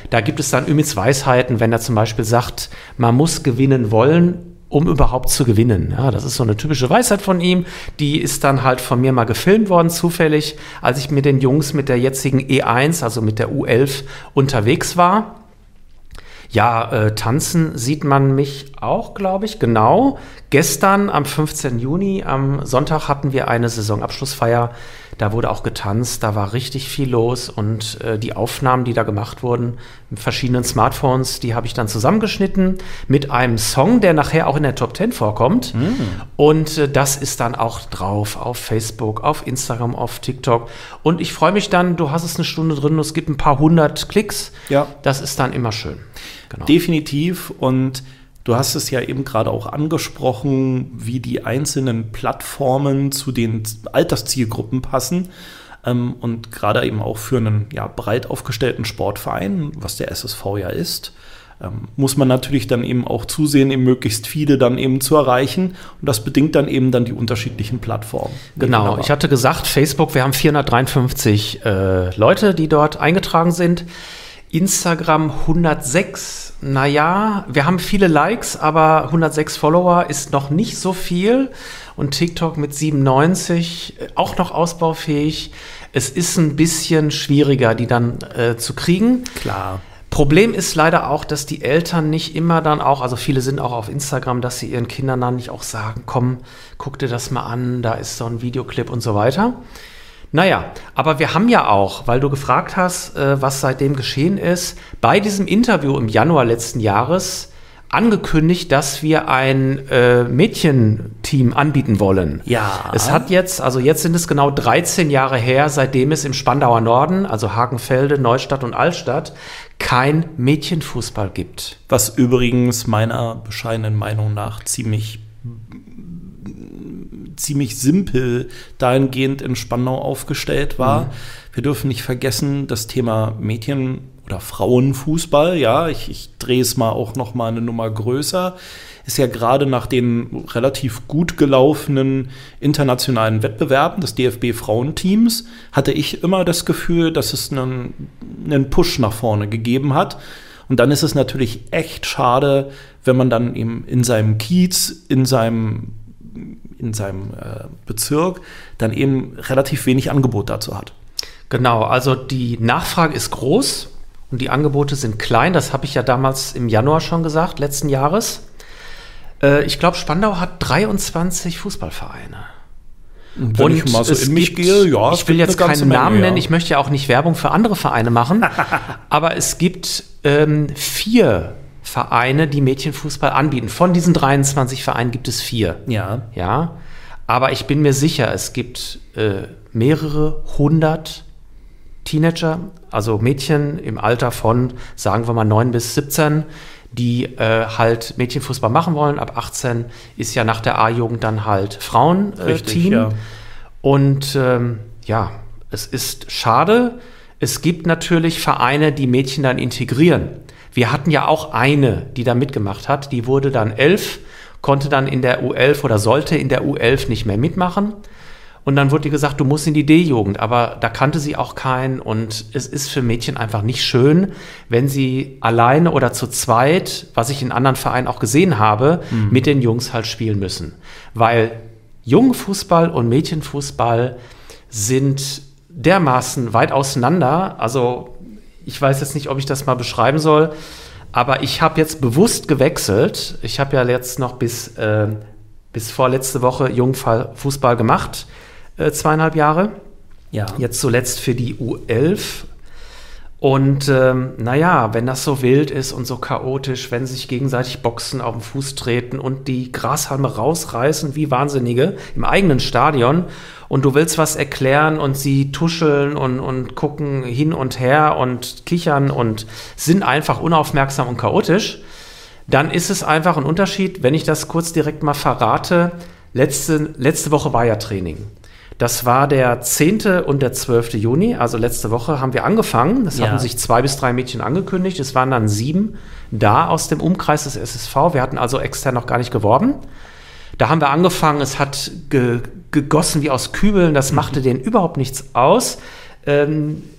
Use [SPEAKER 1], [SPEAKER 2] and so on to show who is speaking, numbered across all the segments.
[SPEAKER 1] Da gibt es dann Ümits Weisheiten, wenn er zum Beispiel sagt, man muss gewinnen wollen, um überhaupt zu gewinnen. Ja, das ist so eine typische Weisheit von ihm. Die ist dann halt von mir mal gefilmt worden, zufällig, als ich mit den Jungs mit der jetzigen E1, also mit der U11, unterwegs war. Ja, tanzen sieht man mich auch, glaube ich, genau. Gestern am 15. Juni, am Sonntag, hatten wir eine Saisonabschlussfeier. Da wurde auch getanzt, da war richtig viel los und die Aufnahmen, die da gemacht wurden mit verschiedenen Smartphones, die habe ich dann zusammengeschnitten mit einem Song, der nachher auch in der Top 10 vorkommt. Und das ist dann auch drauf auf Facebook, auf Instagram, auf TikTok. Und ich freue mich dann, du hast es eine Stunde drin, es gibt ein paar 100 Klicks.
[SPEAKER 2] Ja.
[SPEAKER 1] Das ist dann immer schön. Genau.
[SPEAKER 2] Definitiv. Und du hast es ja eben gerade auch angesprochen, wie die einzelnen Plattformen zu den Alterszielgruppen passen. Und gerade eben auch für einen breit aufgestellten Sportverein, was der SSV ja ist, muss man natürlich dann eben auch zusehen, eben möglichst viele dann eben zu erreichen. Und das bedingt dann eben dann die unterschiedlichen Plattformen.
[SPEAKER 1] Genau, ich hatte gesagt, Facebook, wir haben 453 Leute, die dort eingetragen sind. Instagram 106, naja, wir haben viele Likes, aber 106 Follower ist noch nicht so viel. Und TikTok mit 97, auch noch ausbaufähig. Es ist ein bisschen schwieriger, die dann zu kriegen.
[SPEAKER 2] Klar.
[SPEAKER 1] Problem ist leider auch, dass die Eltern nicht immer dann auch, also viele sind auch auf Instagram, dass sie ihren Kindern dann nicht auch sagen, komm, guck dir das mal an, da ist so ein Videoclip und so weiter. Naja, aber wir haben ja auch, weil du gefragt hast, was seitdem geschehen ist, bei diesem Interview im Januar letzten Jahres angekündigt, dass wir ein Mädchenteam anbieten wollen.
[SPEAKER 2] Ja.
[SPEAKER 1] Es hat jetzt, also jetzt sind es genau 13 Jahre her, seitdem es im Spandauer Norden, also Hakenfelde, Neustadt und Altstadt, kein Mädchenfußball gibt.
[SPEAKER 2] Was übrigens meiner bescheidenen Meinung nach ziemlich simpel dahingehend in Spandau aufgestellt war. Wir dürfen nicht vergessen, das Thema Mädchen- oder Frauenfußball, ja, ich drehe es mal auch noch mal eine Nummer größer, ist ja gerade nach den relativ gut gelaufenen internationalen Wettbewerben des DFB-Frauenteams, hatte ich immer das Gefühl, dass es einen Push nach vorne gegeben hat. Und dann ist es natürlich echt schade, wenn man dann eben in seinem Kiez, in seinem Bezirk dann eben relativ wenig Angebot dazu hat.
[SPEAKER 1] Genau, also die Nachfrage ist groß und die Angebote sind klein. Das habe ich ja damals im Januar schon gesagt, letzten Jahres. Ich glaube, Spandau hat 23 Fußballvereine.
[SPEAKER 2] Wenn ich mal so in mich gehe, ja.
[SPEAKER 1] Ich will jetzt keinen Namen nennen, ich möchte ja auch nicht Werbung für andere Vereine machen, aber es gibt 4 Vereine, die Mädchenfußball anbieten. Von diesen 23 Vereinen gibt es 4. Ja. Aber ich bin mir sicher, es gibt mehrere 100 Teenager, also Mädchen im Alter von, sagen wir mal, 9 bis 17, die halt Mädchenfußball machen wollen. Ab 18 ist ja nach der A-Jugend dann halt Frauenteam.
[SPEAKER 2] Ja.
[SPEAKER 1] Und es ist schade. Es gibt natürlich Vereine, die Mädchen dann integrieren. Wir hatten ja auch eine, die da mitgemacht hat. Die wurde dann 11, konnte dann in der U11 oder sollte in der U11 nicht mehr mitmachen. Und dann wurde ihr gesagt, du musst in die D-Jugend. Aber da kannte sie auch keinen. Und es ist für Mädchen einfach nicht schön, wenn sie alleine oder zu zweit, was ich in anderen Vereinen auch gesehen habe, mit den Jungs halt spielen müssen. Weil Jungenfußball und Mädchenfußball sind dermaßen weit auseinander. Also ich weiß jetzt nicht, ob ich das mal beschreiben soll, aber ich habe jetzt bewusst gewechselt. Ich habe ja jetzt noch bis vorletzte Woche Jungfußball gemacht, 2,5 Jahre.
[SPEAKER 2] Ja.
[SPEAKER 1] Jetzt zuletzt für die U11. Und wenn das so wild ist und so chaotisch, wenn sich gegenseitig boxen, auf den Fuß treten und die Grashalme rausreißen wie Wahnsinnige im eigenen Stadion und du willst was erklären und sie tuscheln und gucken hin und her und kichern und sind einfach unaufmerksam und chaotisch, dann ist es einfach ein Unterschied, wenn ich das kurz direkt mal verrate. Letzte Woche war ja Training. Das war der 10. und der 12. Juni, also letzte Woche haben wir angefangen. Es hatten sich 2 bis 3 Mädchen angekündigt. Es waren dann 7 da aus dem Umkreis des SSV. Wir hatten also extern noch gar nicht geworben. Da haben wir angefangen, es hat gegossen wie aus Kübeln. Das machte denen überhaupt nichts aus.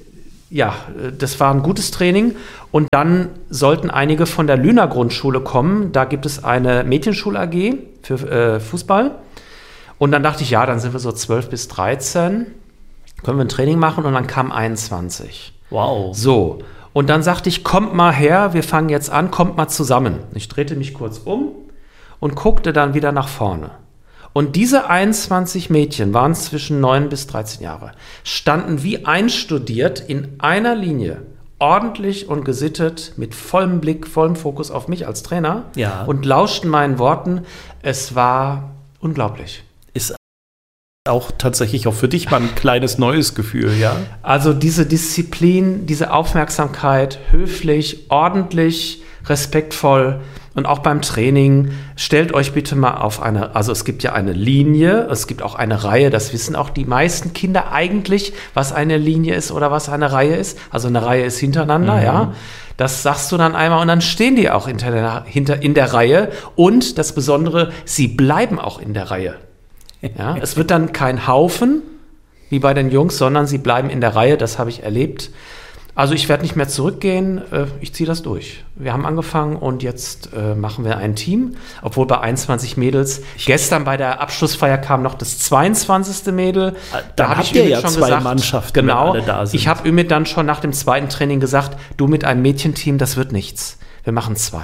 [SPEAKER 1] das war ein gutes Training. Und dann sollten einige von der Lüner Grundschule kommen. Da gibt es eine Mädchenschul-AG für Fußball. Und dann dachte ich, ja, dann sind wir so 12 bis 13. Können wir ein Training machen? Und dann kamen 21.
[SPEAKER 2] Wow.
[SPEAKER 1] So. Und dann sagte ich, kommt mal her, wir fangen jetzt an, kommt mal zusammen. Ich drehte mich kurz um und guckte dann wieder nach vorne. Und diese 21 Mädchen waren zwischen 9 bis 13 Jahre, standen wie einstudiert in einer Linie, ordentlich und gesittet, mit vollem Blick, vollem Fokus auf mich als Trainer und lauschten meinen Worten. Es war unglaublich.
[SPEAKER 2] Ist auch tatsächlich auch für dich mal ein kleines neues Gefühl, ja?
[SPEAKER 1] Also diese Disziplin, diese Aufmerksamkeit, höflich, ordentlich, respektvoll und auch beim Training, stellt euch bitte mal auf also es gibt ja eine Linie, es gibt auch eine Reihe, das wissen auch die meisten Kinder eigentlich, was eine Linie ist oder was eine Reihe ist. Also eine Reihe ist hintereinander, ja. Das sagst du dann einmal und dann stehen die auch in der Reihe und das Besondere, sie bleiben auch in der Reihe. Ja, es wird dann kein Haufen, wie bei den Jungs, sondern sie bleiben in der Reihe, das habe ich erlebt. Also ich werde nicht mehr zurückgehen, ich ziehe das durch. Wir haben angefangen und jetzt machen wir ein Team, obwohl bei 21 Mädels, gestern bei der Abschlussfeier kam noch das 22. Mädel.
[SPEAKER 2] Da habe ich Ümit schon gesagt, Mannschaften,
[SPEAKER 1] genau,
[SPEAKER 2] wenn alle da sind.
[SPEAKER 1] Ich habe Ümit dann schon nach dem zweiten Training gesagt, du mit einem Mädchenteam, das wird nichts. Wir machen 2.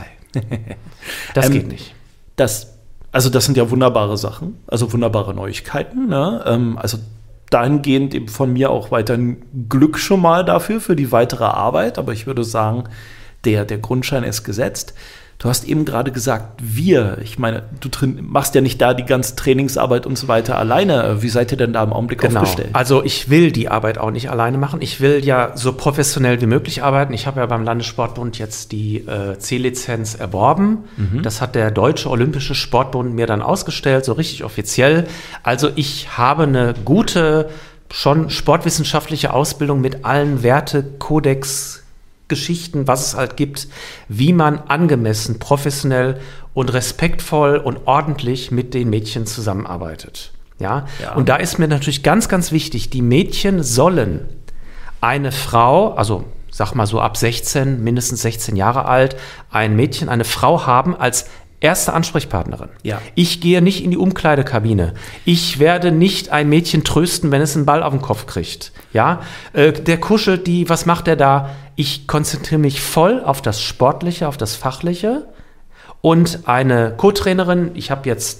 [SPEAKER 1] Das geht nicht.
[SPEAKER 2] Das sind ja wunderbare Sachen, also wunderbare Neuigkeiten, ne? Also dahingehend eben von mir auch weiterhin Glück schon mal dafür, für die weitere Arbeit. Aber ich würde sagen, der Grundstein ist gesetzt. Du hast eben gerade gesagt, ich meine, du machst ja nicht da die ganze Trainingsarbeit und so weiter alleine. Wie seid ihr denn da im Augenblick aufgestellt?
[SPEAKER 1] Also ich will die Arbeit auch nicht alleine machen. Ich will ja so professionell wie möglich arbeiten. Ich habe ja beim Landessportbund jetzt die C-Lizenz erworben. Das hat der Deutsche Olympische Sportbund mir dann ausgestellt, so richtig offiziell. Also ich habe eine gute, schon sportwissenschaftliche Ausbildung mit allen Wertekodex Geschichten, was es halt gibt, wie man angemessen, professionell und respektvoll und ordentlich mit den Mädchen zusammenarbeitet. Ja? Und da ist mir natürlich ganz, ganz wichtig, die Mädchen sollen eine Frau, also sag mal so ab 16, mindestens 16 Jahre alt, eine Frau haben als erste Ansprechpartnerin. Ja. Ich gehe nicht in die Umkleidekabine. Ich werde nicht ein Mädchen trösten, wenn es einen Ball auf den Kopf kriegt. Ja? Der kuschelt die, was macht der da? Ich konzentriere mich voll auf das Sportliche, auf das Fachliche. Und eine Co-Trainerin, ich habe jetzt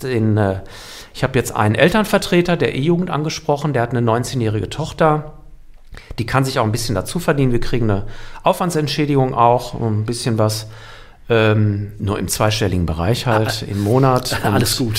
[SPEAKER 1] einen Elternvertreter der E-Jugend angesprochen, der hat eine 19-jährige Tochter. Die kann sich auch ein bisschen dazu verdienen. Wir kriegen eine Aufwandsentschädigung auch, ein bisschen was. Nur im zweistelligen Bereich halt im Monat.
[SPEAKER 2] Alles gut.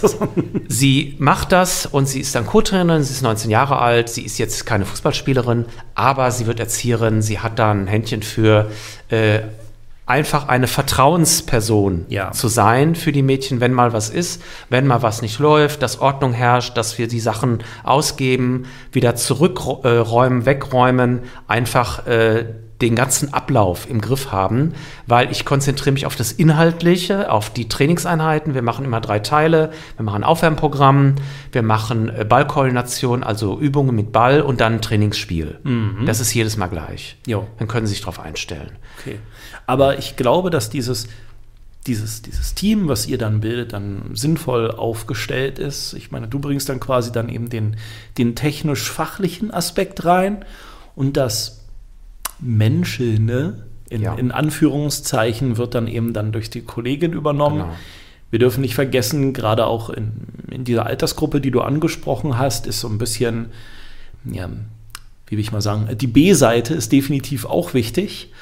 [SPEAKER 1] Sie macht das und sie ist dann Co-Trainerin, sie ist 19 Jahre alt, sie ist jetzt keine Fußballspielerin, aber sie wird Erzieherin, sie hat da ein Händchen für einfach eine Vertrauensperson zu sein für die Mädchen, wenn mal was ist, wenn mal was nicht läuft, dass Ordnung herrscht, dass wir die Sachen ausgeben, wieder zurückräumen, wegräumen, einfach den ganzen Ablauf im Griff haben, weil ich konzentriere mich auf das Inhaltliche, auf die Trainingseinheiten. Wir machen immer 3 Teile. Wir machen ein Aufwärmprogramm, wir machen Ballkoordination, also Übungen mit Ball und dann ein Trainingsspiel. Das ist jedes Mal gleich.
[SPEAKER 2] Jo.
[SPEAKER 1] Dann können Sie sich darauf einstellen.
[SPEAKER 2] Okay. Aber ich glaube, dass dieses Team, was ihr dann bildet, dann sinnvoll aufgestellt ist. Ich meine, du bringst dann quasi dann eben den technisch-fachlichen Aspekt rein und das Menschelnde, in Anführungszeichen, wird dann eben dann durch die Kollegin übernommen. Genau. Wir dürfen nicht vergessen, gerade auch in dieser Altersgruppe, die du angesprochen hast, ist so ein bisschen, wie will ich mal sagen, die B-Seite ist definitiv auch wichtig.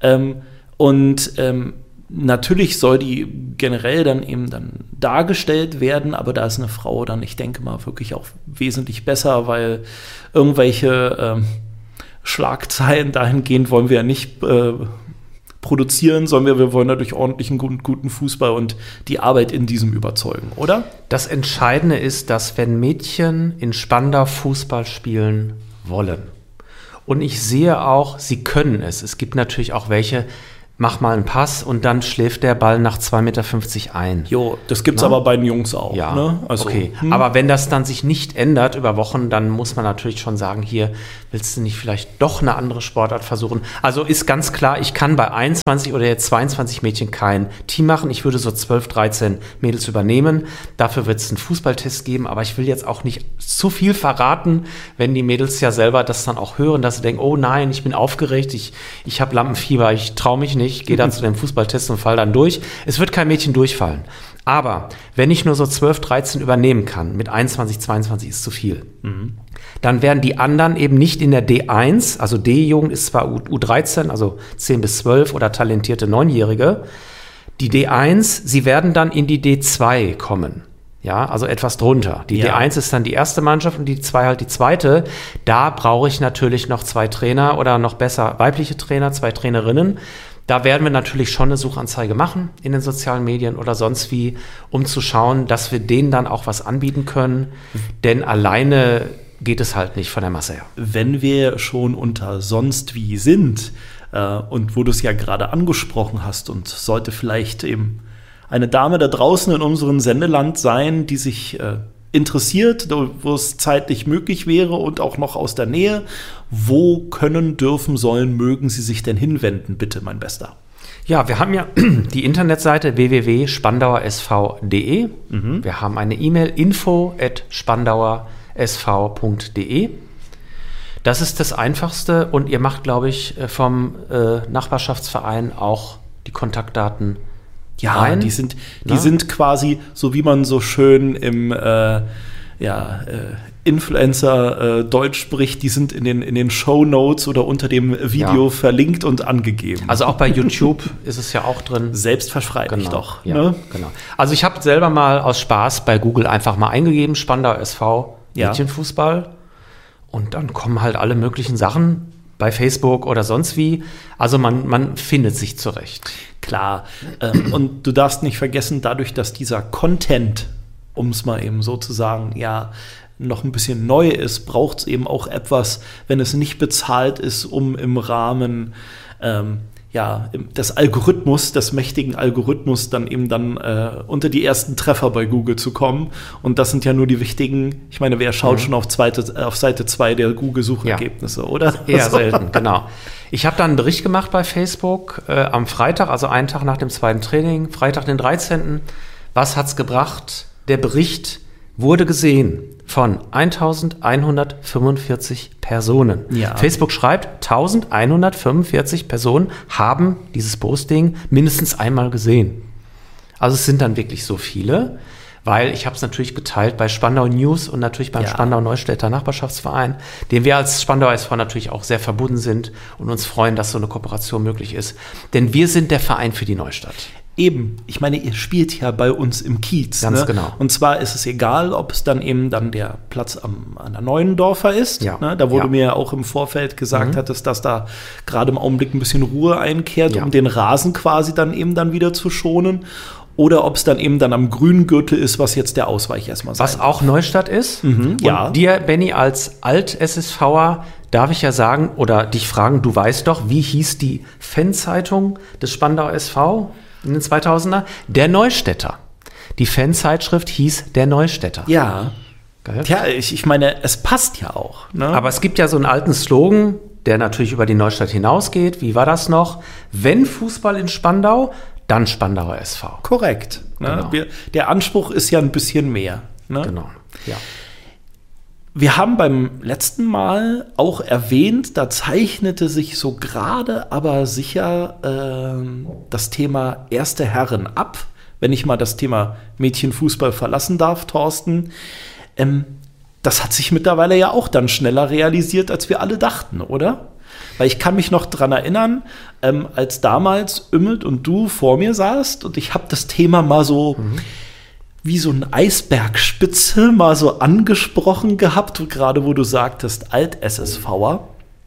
[SPEAKER 2] Natürlich soll die generell dann eben dann dargestellt werden, aber da ist eine Frau dann, ich denke mal, wirklich auch wesentlich besser, weil irgendwelche Schlagzeilen dahingehend wollen wir ja nicht produzieren, sondern wir wollen dadurch ordentlichen, guten Fußball und die Arbeit in diesem überzeugen, oder?
[SPEAKER 1] Das Entscheidende ist, dass wenn Mädchen in Spandau Fußball spielen wollen, und ich sehe auch, sie können es. Es gibt natürlich auch welche, mach mal einen Pass und dann schläft der Ball nach 2,50 Meter ein.
[SPEAKER 2] Jo, das gibt's aber bei den Jungs auch.
[SPEAKER 1] Ja,
[SPEAKER 2] ne? Also,
[SPEAKER 1] okay. Aber wenn das dann sich nicht ändert über Wochen, dann muss man natürlich schon sagen, hier willst du nicht vielleicht doch eine andere Sportart versuchen. Also ist ganz klar, ich kann bei 21 oder jetzt 22 Mädchen kein Team machen. Ich würde so 12, 13 Mädels übernehmen. Dafür wird es einen Fußballtest geben, aber ich will jetzt auch nicht zu viel verraten, wenn die Mädels ja selber das dann auch hören, dass sie denken, oh nein, ich bin aufgeregt, ich habe Lampenfieber, ich traue mich nicht. Ich gehe dann zu dem Fußballtest und fall dann durch. Es wird kein Mädchen durchfallen. Aber wenn ich nur so 12, 13 übernehmen kann, mit 21, 22 ist zu viel, dann werden die anderen eben nicht in der D1, also D-Jugend ist zwar U13, also 10 bis 12 oder talentierte 9-Jährige, die D1, sie werden dann in die D2 kommen. Ja, also etwas drunter. Die D1 ist dann die erste Mannschaft und die 2 halt die zweite. Da brauche ich natürlich noch 2 Trainer oder noch besser weibliche Trainer, 2 Trainerinnen. Da werden wir natürlich schon eine Suchanzeige machen in den sozialen Medien oder sonst wie, um zu schauen, dass wir denen dann auch was anbieten können. Denn alleine geht es halt nicht von der Masse her.
[SPEAKER 2] Wenn wir schon unter sonst wie sind und wo du es ja gerade angesprochen hast und sollte vielleicht eben eine Dame da draußen in unserem Sendeland sein, die sich interessiert, wo es zeitlich möglich wäre und auch noch aus der Nähe. Wo können, dürfen, sollen, mögen Sie sich denn hinwenden, bitte, mein Bester?
[SPEAKER 1] Ja, wir haben ja die Internetseite www.spandauersv.de. Wir haben eine E-Mail info@spandauersv.de. Das ist das Einfachste und ihr macht, glaube ich, vom Nachbarschaftsverein auch die Kontaktdaten.
[SPEAKER 2] Ja,
[SPEAKER 1] rein.
[SPEAKER 2] die sind quasi, so wie man so schön im Influencer Deutsch spricht, die sind in den Shownotes oder unter dem Video verlinkt und angegeben.
[SPEAKER 1] Also auch bei YouTube ist es ja auch drin.
[SPEAKER 2] Selbstverständlich doch.
[SPEAKER 1] Ja,
[SPEAKER 2] ne?
[SPEAKER 1] genau. Also ich habe selber mal aus Spaß bei Google einfach mal eingegeben, Spandau SV Mädchenfußball. Und dann kommen halt alle möglichen Sachen bei Facebook oder sonst wie. Also man findet sich zurecht.
[SPEAKER 2] Klar. Und du darfst nicht vergessen, dadurch, dass dieser Content, um es mal eben so zu sagen, noch ein bisschen neu ist, braucht es eben auch etwas, wenn es nicht bezahlt ist, um im Rahmen des Algorithmus, des mächtigen Algorithmus, dann unter die ersten Treffer bei Google zu kommen. Und das sind ja nur die wichtigen, ich meine, wer schaut schon auf Seite 2 der Google-Suchergebnisse, oder?
[SPEAKER 1] Eher selten, genau. Ich habe dann einen Bericht gemacht bei Facebook am Freitag, also einen Tag nach dem zweiten Training, Freitag den 13. Was hat's gebracht? Der Bericht wurde gesehen von 1145 Personen. Ja. Facebook schreibt, 1145 Personen haben dieses Posting mindestens einmal gesehen. Also es sind dann wirklich so viele, weil ich habe es natürlich geteilt bei Spandau News und natürlich beim Spandau Neustädter Nachbarschaftsverein, dem wir als Spandau SV natürlich auch sehr verbunden sind und uns freuen, dass so eine Kooperation möglich ist. Denn wir sind der Verein für die Neustadt.
[SPEAKER 2] Eben, ich meine, ihr spielt ja bei uns im Kiez.
[SPEAKER 1] Ganz genau.
[SPEAKER 2] Und zwar ist es egal, ob es dann der Platz an der Neuendorfer ist.
[SPEAKER 1] Ja.
[SPEAKER 2] Ne? Da wurde mir ja auch im Vorfeld gesagt, dass da gerade im Augenblick ein bisschen Ruhe einkehrt, um den Rasen quasi dann wieder zu schonen. Oder ob es dann am grünen Gürtel ist, was jetzt der Ausweich erstmal sein
[SPEAKER 1] Was auch Neustadt ist. Und dir, Benny, als Alt-SSVer darf ich ja sagen oder dich fragen, du weißt doch, wie hieß die Fanzeitung des Spandau SV in den 2000er? Der Neustädter. Die Fanzeitschrift hieß Der Neustädter.
[SPEAKER 2] Ja. Geil. Tja, ich meine, es passt ja auch. Ne?
[SPEAKER 1] Aber es gibt ja so einen alten Slogan, der natürlich über die Neustadt hinausgeht. Wie war das noch? Wenn Fußball in Spandau, dann Spandauer SV.
[SPEAKER 2] Korrekt. Ne?
[SPEAKER 1] Genau.
[SPEAKER 2] Der Anspruch ist ja ein bisschen mehr. Ne?
[SPEAKER 1] Genau, ja.
[SPEAKER 2] Wir haben beim letzten Mal auch erwähnt, da zeichnete sich so gerade aber sicher das Thema erste Herren ab, wenn ich mal das Thema Mädchenfußball verlassen darf, Thorsten. Das hat sich mittlerweile ja auch dann schneller realisiert, als wir alle dachten, oder? Weil ich kann mich noch dran erinnern, als damals Ümmelt und du vor mir saßt und ich habe das Thema mal so wie so eine Eisbergspitze mal so angesprochen gehabt, gerade wo du sagtest, Alt-SSVer.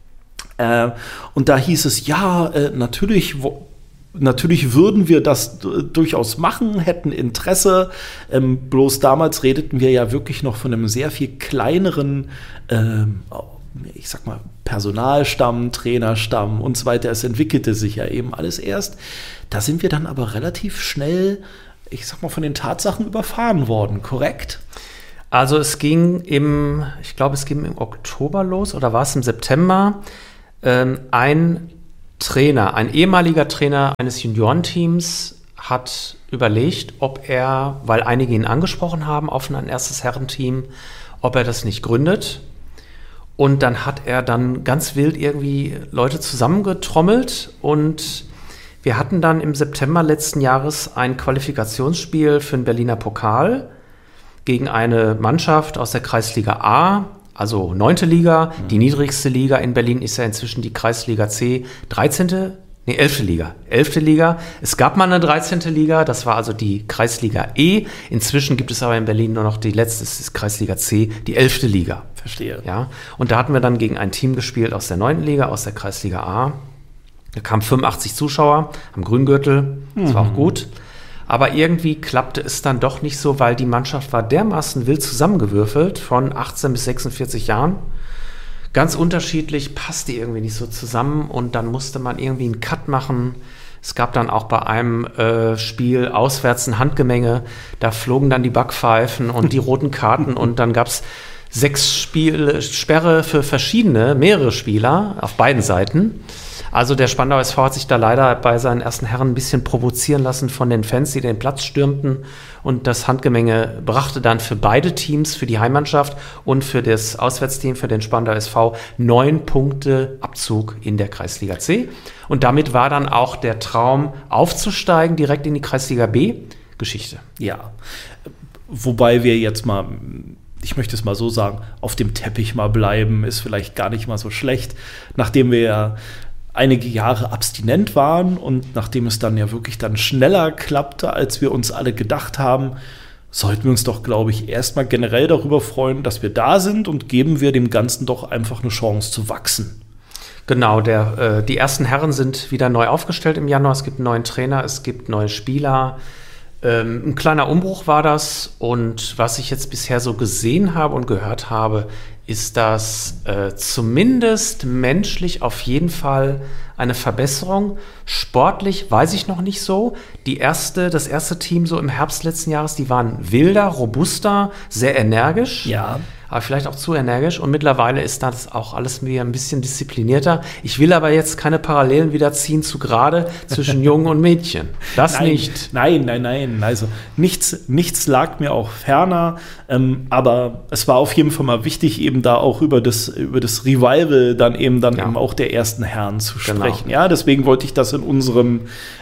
[SPEAKER 2] Und da hieß es, natürlich würden wir das durchaus machen, hätten Interesse. Bloß damals redeten wir ja wirklich noch von einem sehr viel kleineren ich sag mal, Personalstamm, Trainerstamm und so weiter. Es entwickelte sich ja eben alles erst. Da sind wir dann aber relativ schnell, ich sag mal, von den Tatsachen überfahren worden, korrekt?
[SPEAKER 1] Also es ging im Oktober los oder war es im September? Ein ehemaliger Trainer eines Juniorenteams hat überlegt, ob er, weil einige ihn angesprochen haben auf ein erstes Herrenteam, ob er das nicht gründet. Und dann hat er dann ganz wild irgendwie Leute zusammengetrommelt und wir hatten dann im September letzten Jahres ein Qualifikationsspiel für den Berliner Pokal gegen eine Mannschaft aus der Kreisliga A, also 9. Liga. Die niedrigste Liga in Berlin ist ja inzwischen die Kreisliga C, 11. Liga. 11. Liga. Es gab mal eine 13. Liga, das war also die Kreisliga E. Inzwischen gibt es aber in Berlin nur noch die letzte, das ist Kreisliga C, die 11. Liga.
[SPEAKER 2] Verstehe.
[SPEAKER 1] Ja, und da hatten wir dann gegen ein Team gespielt aus der 9. Liga, aus der Kreisliga A. Da kamen 85 Zuschauer am Grüngürtel, das war auch gut. Aber irgendwie klappte es dann doch nicht so, weil die Mannschaft war dermaßen wild zusammengewürfelt von 18 bis 46 Jahren. Ganz unterschiedlich, passte irgendwie nicht so zusammen und dann musste man irgendwie einen Cut machen. Es gab dann auch bei einem Spiel auswärts ein Handgemenge, da flogen dann die Backpfeifen und die roten Karten und dann gab es 6 Spiele Sperre für mehrere Spieler auf beiden Seiten. Also der Spandauer SV hat sich da leider bei seinen ersten Herren ein bisschen provozieren lassen von den Fans, die den Platz stürmten. Und das Handgemenge brachte dann für beide Teams, für die Heimmannschaft und für das Auswärtsteam, für den Spandauer SV, 9 Punkte Abzug in der Kreisliga C. Und damit war dann auch der Traum aufzusteigen direkt in die Kreisliga B Geschichte.
[SPEAKER 2] Ja, wobei wir jetzt mal, ich möchte es mal so sagen, auf dem Teppich mal bleiben, ist vielleicht gar nicht mal so schlecht, nachdem wir ja einige Jahre abstinent waren und nachdem es dann ja wirklich dann schneller klappte, als wir uns alle gedacht haben, sollten wir uns doch, glaube ich, erstmal generell darüber freuen, dass wir da sind und geben wir dem Ganzen doch einfach eine Chance zu wachsen.
[SPEAKER 1] Genau, die ersten Herren sind wieder neu aufgestellt im Januar. Es gibt einen neuen Trainer, es gibt neue Spieler. Ein kleiner Umbruch war das und was ich jetzt bisher so gesehen habe und gehört habe, ist das zumindest menschlich auf jeden Fall eine Verbesserung. Sportlich weiß ich noch nicht so. Das erste Team so im Herbst letzten Jahres, die waren wilder, robuster, sehr energisch.
[SPEAKER 2] Ja.
[SPEAKER 1] Aber vielleicht auch zu energisch. Und mittlerweile ist das auch alles wieder ein bisschen disziplinierter. Ich will aber jetzt keine Parallelen wieder ziehen zu gerade zwischen Jungen und Mädchen. Das nicht.
[SPEAKER 2] Nein. Also nichts lag mir auch ferner. Aber es war auf jeden Fall mal wichtig, eben da auch über das Revival dann eben auch der ersten Herren zu sprechen. Ja, deswegen wollte ich das in unserem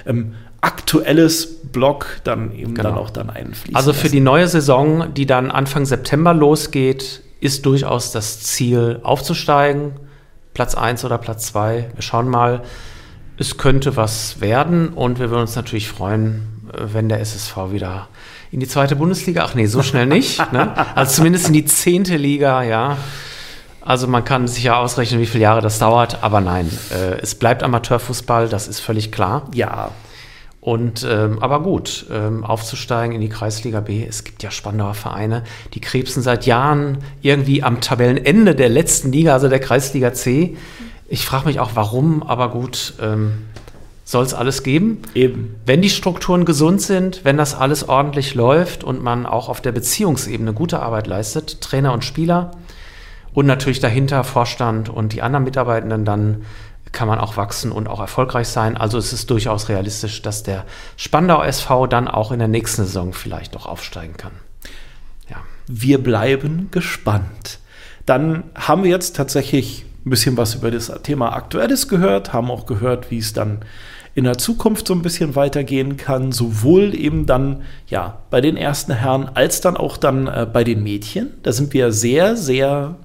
[SPEAKER 2] aktuelles Blog dann eben dann auch einfließen.
[SPEAKER 1] Also für die neue Saison, die dann Anfang September losgeht, ist durchaus das Ziel aufzusteigen. Platz 1 oder Platz 2. Wir schauen mal. Es könnte was werden und wir würden uns natürlich freuen, wenn der SSV wieder in die 2. Bundesliga, so schnell nicht, ne? Also zumindest in die 10. Liga, ja. Also man kann sich ja ausrechnen, wie viele Jahre das dauert, aber nein, es bleibt Amateurfußball, das ist völlig klar.
[SPEAKER 2] Ja.
[SPEAKER 1] Und aber gut, aufzusteigen in die Kreisliga B. Es gibt ja Spandauer Vereine, die krebsen seit Jahren irgendwie am Tabellenende der letzten Liga, also der Kreisliga C. Ich frage mich auch, warum, aber gut, soll es alles geben.
[SPEAKER 2] Eben.
[SPEAKER 1] Wenn die Strukturen gesund sind, wenn das alles ordentlich läuft und man auch auf der Beziehungsebene gute Arbeit leistet, Trainer und Spieler und natürlich dahinter Vorstand und die anderen Mitarbeitenden, dann kann man auch wachsen und auch erfolgreich sein. Also es ist durchaus realistisch, dass der Spandauer SV dann auch in der nächsten Saison vielleicht auch aufsteigen kann. Ja.
[SPEAKER 2] Wir bleiben gespannt. Dann haben wir jetzt tatsächlich ein bisschen was über das Thema Aktuelles gehört, haben auch gehört, wie es dann in der Zukunft so ein bisschen weitergehen kann, sowohl eben dann ja bei den ersten Herren als dann auch dann bei den Mädchen. Da sind wir sehr, sehr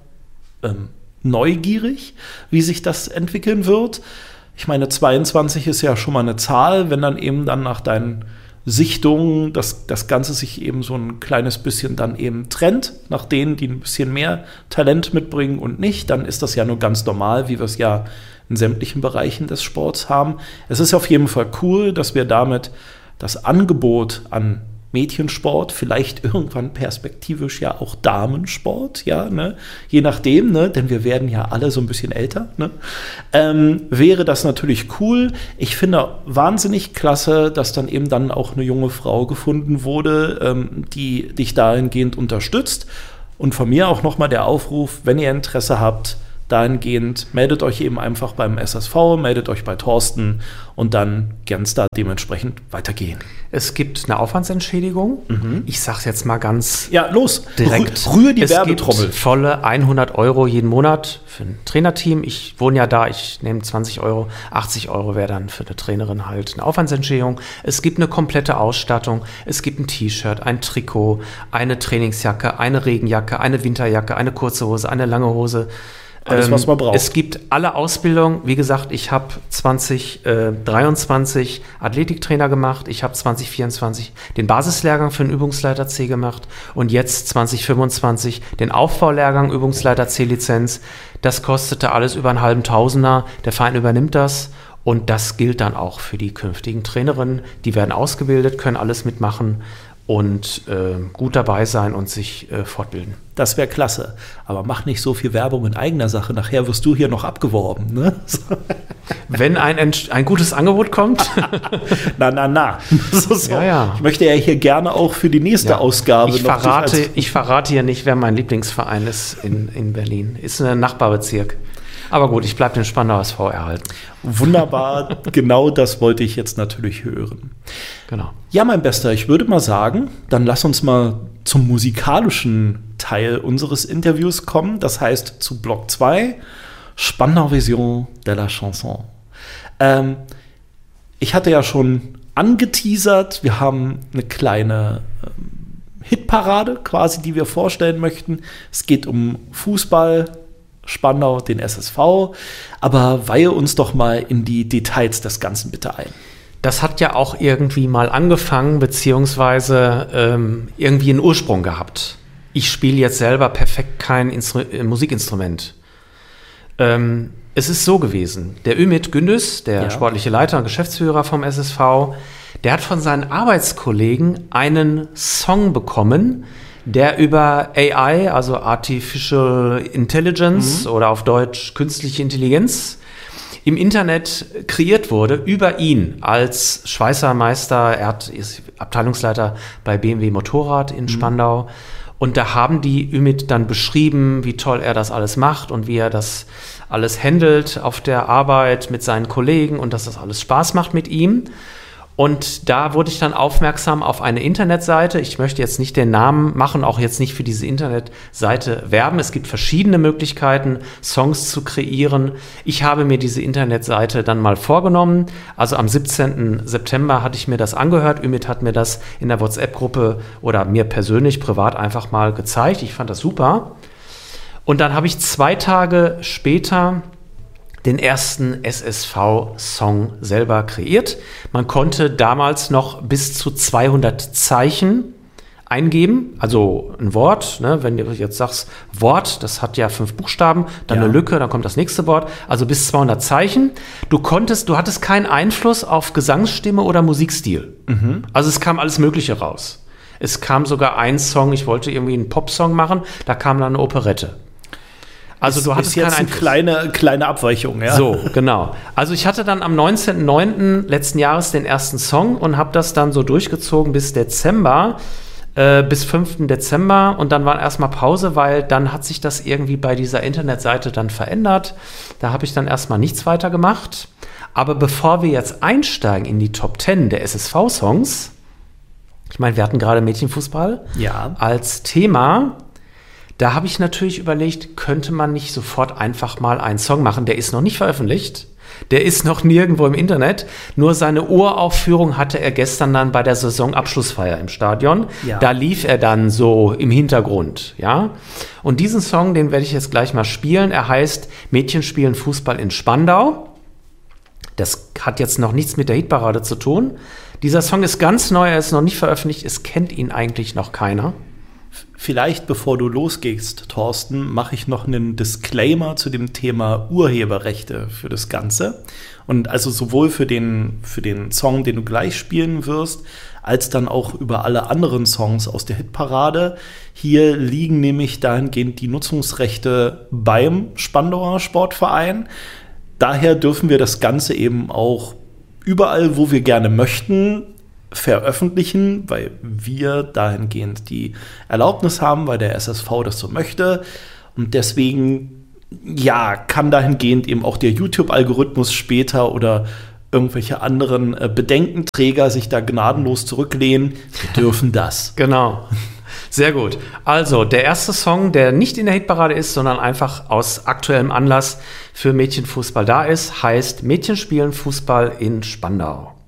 [SPEAKER 2] neugierig, wie sich das entwickeln wird. Ich meine, 22 ist ja schon mal eine Zahl, wenn dann eben dann nach deinen Sichtungen das Ganze sich eben so ein kleines bisschen dann eben trennt, nach denen, die ein bisschen mehr Talent mitbringen und nicht, dann ist das ja nur ganz normal, wie wir es ja in sämtlichen Bereichen des Sports haben. Es ist auf jeden Fall cool, dass wir damit das Angebot an Mädchensport, vielleicht irgendwann perspektivisch ja auch Damensport, ja, ne? Je nachdem, ne? Denn wir werden ja alle so ein bisschen älter, ne? Wäre das natürlich cool. Ich finde wahnsinnig klasse, dass dann eben dann auch eine junge Frau gefunden wurde, die dich dahingehend unterstützt. Und von mir auch nochmal der Aufruf, wenn ihr Interesse habt, dahingehend, meldet euch eben einfach beim SSV, meldet euch bei Thorsten und dann kann es da dementsprechend weitergehen.
[SPEAKER 1] Es gibt eine Aufwandsentschädigung. Ich sage es jetzt mal ganz
[SPEAKER 2] los,
[SPEAKER 1] direkt.
[SPEAKER 2] Rühr die Werbetrommel.
[SPEAKER 1] Es gibt volle 100 € jeden Monat für ein Trainerteam. Ich wohne ja da, ich nehme 20 €, 80 € wäre dann für eine Trainerin halt eine Aufwandsentschädigung. Es gibt eine komplette Ausstattung. Es gibt ein T-Shirt, ein Trikot, eine Trainingsjacke, eine Regenjacke, eine Winterjacke, eine kurze Hose, eine lange Hose.
[SPEAKER 2] Alles, was man braucht.
[SPEAKER 1] Es gibt alle Ausbildung. Wie gesagt, ich habe 2023 Athletiktrainer gemacht. Ich habe 2024 den Basislehrgang für den Übungsleiter C gemacht und jetzt 2025 den Aufbaulehrgang Übungsleiter C-Lizenz. Das kostete alles über einen halben Tausender. Der Verein übernimmt das und das gilt dann auch für die künftigen Trainerinnen. Die werden ausgebildet, können alles mitmachen und gut dabei sein und sich fortbilden.
[SPEAKER 2] Das wäre klasse. Aber mach nicht so viel Werbung in eigener Sache. Nachher wirst du hier noch abgeworben. Ne?
[SPEAKER 1] Wenn ein gutes Angebot kommt.
[SPEAKER 2] Na. So.
[SPEAKER 1] Ja.
[SPEAKER 2] Ich möchte ja hier gerne auch für die nächste Ausgabe
[SPEAKER 1] ich verrate hier nicht, wer mein Lieblingsverein ist in Berlin. Ist ein Nachbarbezirk. Aber gut, ich bleibe den Spandauer SV erhalten.
[SPEAKER 2] Wunderbar, genau das wollte ich jetzt natürlich hören.
[SPEAKER 1] Genau.
[SPEAKER 2] Ja, mein Bester, ich würde mal sagen, dann lass uns mal zum musikalischen Teil unseres Interviews kommen. Das heißt zu Block 2, Spandau Vision de la Chanson. Ich hatte ja schon angeteasert, wir haben eine kleine Hitparade quasi, die wir vorstellen möchten. Es geht um Fußball, Spandau, den SSV, aber weihe uns doch mal in die Details des Ganzen bitte ein.
[SPEAKER 1] Das hat ja auch irgendwie mal angefangen, beziehungsweise irgendwie einen Ursprung gehabt. Ich spiele jetzt selber perfekt kein Musikinstrument. Es ist so gewesen, der Ümit Gündüz, der sportliche Leiter und Geschäftsführer vom SSV, der hat von seinen Arbeitskollegen einen Song bekommen, der über AI, also Artificial Intelligence oder auf Deutsch künstliche Intelligenz, im Internet kreiert wurde, über ihn als Schweißermeister. Er ist Abteilungsleiter bei BMW Motorrad in Spandau. Und da haben die Ümit dann beschrieben, wie toll er das alles macht und wie er das alles handelt auf der Arbeit mit seinen Kollegen und dass das alles Spaß macht mit ihm. Und da wurde ich dann aufmerksam auf eine Internetseite. Ich möchte jetzt nicht den Namen machen, auch jetzt nicht für diese Internetseite werben. Es gibt verschiedene Möglichkeiten, Songs zu kreieren. Ich habe mir diese Internetseite dann mal vorgenommen. Also am 17. September hatte ich mir das angehört. Ümit hat mir das in der WhatsApp-Gruppe oder mir persönlich privat einfach mal gezeigt. Ich fand das super. Und dann habe ich 2 Tage später den ersten SSV-Song selber kreiert. Man konnte damals noch bis zu 200 Zeichen eingeben, also ein Wort, ne? Wenn du jetzt sagst Wort, das hat ja 5 Buchstaben, dann eine Lücke, dann kommt das nächste Wort, also bis 200 Zeichen. Du hattest keinen Einfluss auf Gesangsstimme oder Musikstil. Also es kam alles Mögliche raus. Es kam sogar ein Song, ich wollte irgendwie einen Popsong machen, da kam dann eine Operette. Also du hattest
[SPEAKER 2] jetzt eine kleine Abweichung, ja.
[SPEAKER 1] So, genau. Also ich hatte dann am 19.09. letzten Jahres den ersten Song und habe das dann so durchgezogen bis Dezember, bis 5. Dezember und dann war erstmal Pause, weil dann hat sich das irgendwie bei dieser Internetseite dann verändert. Da habe ich dann erstmal nichts weiter gemacht. Aber bevor wir jetzt einsteigen in die Top 10 der SSV-Songs, ich meine, wir hatten gerade Mädchenfußball als Thema. Da habe ich natürlich überlegt, könnte man nicht sofort einfach mal einen Song machen, der ist noch nicht veröffentlicht, der ist noch nirgendwo im Internet, nur seine Uraufführung hatte er gestern dann bei der Saisonabschlussfeier im Stadion. Da lief er dann so im Hintergrund, ja. Und diesen Song, den werde ich jetzt gleich mal spielen, er heißt Mädchen spielen Fußball in Spandau. Das hat jetzt noch nichts mit der Hitparade zu tun. Dieser Song ist ganz neu, er ist noch nicht veröffentlicht, es kennt ihn eigentlich noch keiner.
[SPEAKER 2] Vielleicht, bevor du losgehst, Thorsten, mache ich noch einen Disclaimer zu dem Thema Urheberrechte für das Ganze. Und also sowohl für den Song, den du gleich spielen wirst, als dann auch über alle anderen Songs aus der Hitparade. Hier liegen nämlich dahingehend die Nutzungsrechte beim Spandauer Sportverein. Daher dürfen wir das Ganze eben auch überall, wo wir gerne möchten, veröffentlichen, weil wir dahingehend die Erlaubnis haben, weil der SSV das so möchte. Und deswegen, ja, kann dahingehend eben auch der YouTube-Algorithmus später oder irgendwelche anderen Bedenkenträger sich da gnadenlos zurücklehnen. Wir dürfen das.
[SPEAKER 1] Genau. Sehr gut. Also, der erste Song, der nicht in der Hitparade ist, sondern einfach aus aktuellem Anlass für Mädchenfußball da ist, heißt Mädchen spielen Fußball in Spandau.